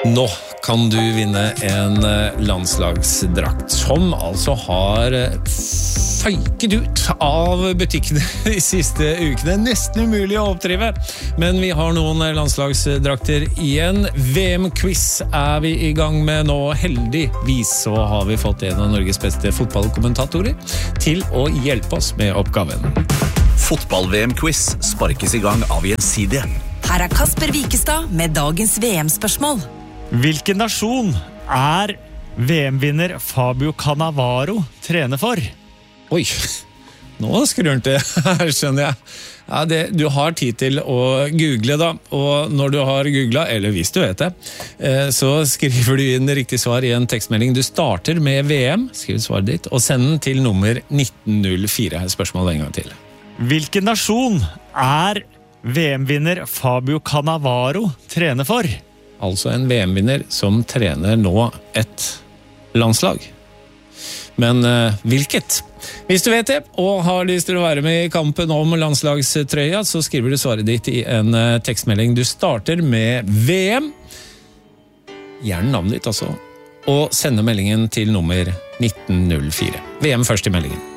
Nå kan du vinne en landslagsdrakt som altså har føyket ut av butikkene de siste ukene. Nesten umulig å oppdrive, men vi har noen landslagsdrakter igjen. VM-quiz er vi i gang med nå. Heldigvis så har vi fått en av Norges beste fotballkommentatorer til å hjelpe oss med oppgaven. Fotball-VM-quiz sparkes i gang av Gjensidige. Her er Kasper Wikestad med dagens VM-spørsmål. Hvilken nasjon er VM-vinner Fabio Cannavaro trener for? Oi, nå skrur han til her, skjønner jeg. Ja, du har tid til å google da, og når du har googlet, eller hvis du vet det, så skriver du inn riktig svar i en tekstmelding. Du starter med VM, skriv svaret ditt, og send den til nummer 1904. Spørsmål en gang til. Hvilken nasjon er VM-vinner Fabio Cannavaro trener for? Altså en VM-vinner som trener nå et landslag. Men hvilket? Hvis du vet det, og har lyst til å være med i kampen om landslagstrøya, så skriver du svaret ditt i en tekstmelding. Du starter med VM, gjerne navnet ditt altså, og sender meldingen til nummer 1904. VM først i meldingen.